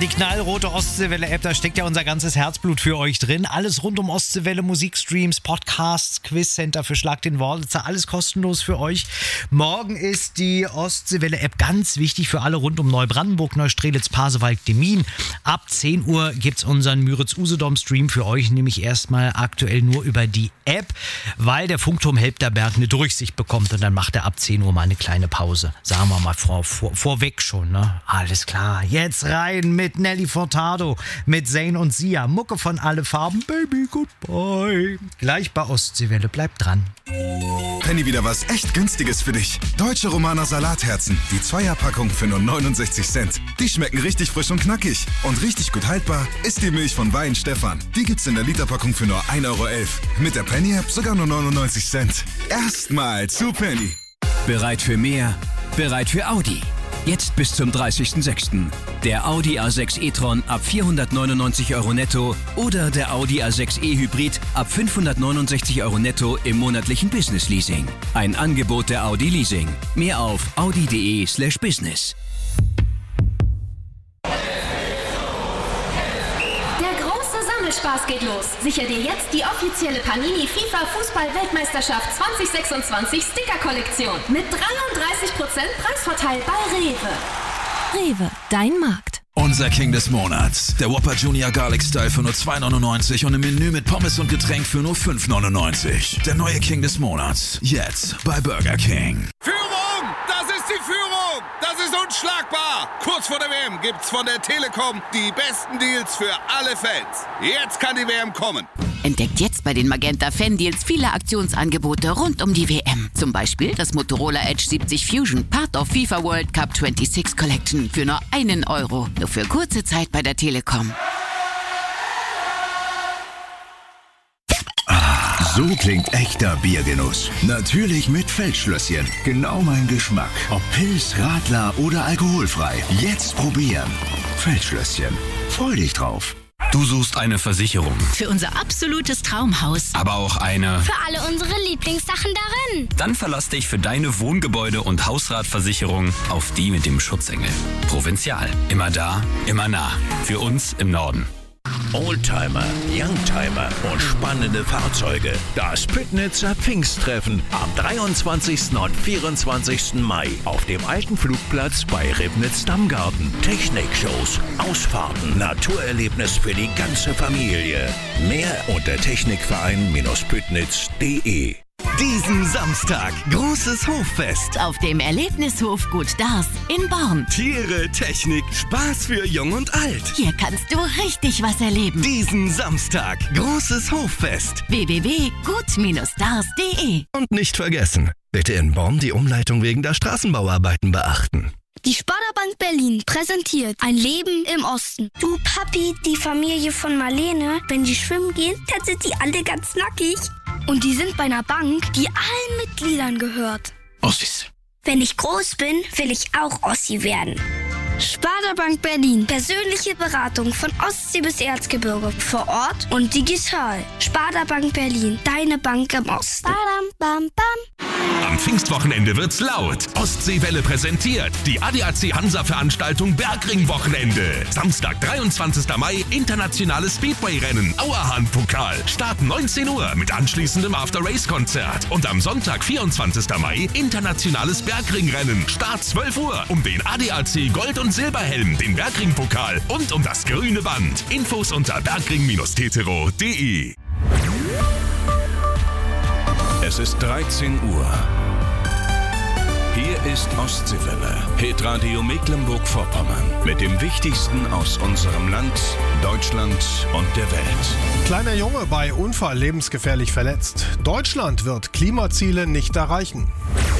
knallrote Ostseewelle-App, da steckt ja unser ganzes Herzblut für euch drin. Alles rund um Ostseewelle, Musikstreams, Podcasts, Quizcenter für Schlag den Wurlitzer, alles kostenlos für euch. Morgen ist die Ostseewelle-App ganz wichtig für alle rund um Neubrandenburg, Neustrelitz, Pasewalk, Demmin. Ab 10 Uhr gibt's unseren Müritz-Usedom-Stream für euch, nämlich erstmal aktuell nur über die App, weil der Funkturm Helpterberg eine Durchsicht bekommt und dann macht er ab 10 Uhr mal eine kleine Pause. Sagen wir mal vorweg schon, ne? Alles klar, jetzt rein mit Nelly Furtado, mit Zayn und Sia. Mucke von alle Farben, Baby, goodbye. Gleich bei Ostseewelle, bleibt dran. Penny, wieder was echt Günstiges für dich. Deutsche Romaner Salatherzen, die Zweierpackung für nur 69 Cent. Die schmecken richtig frisch und knackig. Und richtig gut haltbar ist die Milch von Wein Stefan. Die gibt's in der Literpackung für nur 1,11 Euro. Mit der Penny-App sogar nur 99 Cent. Erstmal zu Penny. Bereit für mehr? Bereit für Audi. Jetzt bis zum 30.06. Der Audi A6 e-tron ab 499 Euro netto oder der Audi A6 e-Hybrid ab 569 Euro netto im monatlichen Business-Leasing. Ein Angebot der Audi Leasing. Mehr auf audi.de/business. Spaß geht los. Sicher dir jetzt die offizielle Panini FIFA Fußball-Weltmeisterschaft 2026 Sticker-Kollektion mit 33% Preisvorteil bei Rewe. Rewe, dein Markt. Unser King des Monats. Der Whopper Junior Garlic Style für nur 2,99 und im Menü mit Pommes und Getränk für nur 5,99. Der neue King des Monats. Jetzt bei Burger King. Führung! Das ist die Führung! Das ist unschlagbar! Kurz vor der WM gibt's von der Telekom die besten Deals für alle Fans. Jetzt kann die WM kommen. Entdeckt jetzt bei den Magenta Fan-Deals viele Aktionsangebote rund um die WM. Zum Beispiel das Motorola Edge 70 Fusion, Part of FIFA World Cup 26 Collection für nur 1 Euro. Nur für kurze Zeit bei der Telekom. So klingt echter Biergenuss. Natürlich mit Feldschlösschen. Genau mein Geschmack. Ob Pils, Radler oder alkoholfrei. Jetzt probieren. Feldschlösschen. Freu dich drauf. Du suchst eine Versicherung. Für unser absolutes Traumhaus. Aber auch eine... Für alle unsere Lieblingssachen darin. Dann verlass dich für deine Wohngebäude- und Hausratversicherung auf die mit dem Schutzengel. Provinzial. Immer da, immer nah. Für uns im Norden. Oldtimer, Youngtimer und spannende Fahrzeuge. Das Püttnitzer Pfingsttreffen am 23. und 24. Mai auf dem alten Flugplatz bei Ribnitz-Dammgarten. Technikshows, Ausfahrten, Naturerlebnis für die ganze Familie. Mehr unter technikverein-püttnitz.de. Diesen Samstag großes Hoffest auf dem Erlebnishof Gut Dars in Born. Tiere, Technik, Spaß für Jung und Alt. Hier kannst du richtig was erleben. Diesen Samstag großes Hoffest. www.gut-dars.de. Und nicht vergessen, bitte in Born die Umleitung wegen der Straßenbauarbeiten beachten. Die Sparda-Bank Berlin präsentiert ein Leben im Osten. Du Papi, die Familie von Marlene, wenn die schwimmen gehen, dann sind die alle ganz nackig. Und die sind bei einer Bank, die allen Mitgliedern gehört. Ossis. Wenn ich groß bin, will ich auch Ossi werden. Sparda Bank Berlin. Persönliche Beratung von Ostsee bis Erzgebirge. Vor Ort und digital. Sparda Bank Berlin. Deine Bank im Osten. Badam, bam, bam. Am Pfingstwochenende wird's laut. Ostseewelle präsentiert die ADAC Hansa-Veranstaltung Bergring-Wochenende. Samstag, 23. Mai, internationales Speedway-Rennen, Auerhahn-Pokal. Start 19 Uhr mit anschließendem After-Race-Konzert. Und am Sonntag, 24. Mai, internationales Bergring-Rennen. Start 12 Uhr um den ADAC Gold- und Silberhelm, den Bergring-Pokal und um das grüne Band. Infos unter bergring-tetero.de. Es ist 13 Uhr. Hier ist Ostseewelle, Hitradio Mecklenburg-Vorpommern. Mit dem Wichtigsten aus unserem Land, Deutschland und der Welt. Kleiner Junge bei Unfall lebensgefährlich verletzt. Deutschland wird Klimaziele nicht erreichen.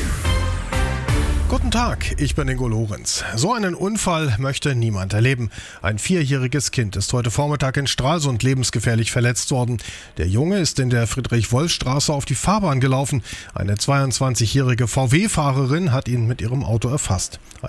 Guten Tag, ich bin Ingo Lorenz. So einen Unfall möchte niemand erleben. Ein 4-jähriges Kind ist heute Vormittag in Stralsund lebensgefährlich verletzt worden. Der Junge ist in der Friedrich-Wolf-Straße auf die Fahrbahn gelaufen. Eine 22-jährige VW-Fahrerin hat ihn mit ihrem Auto erfasst.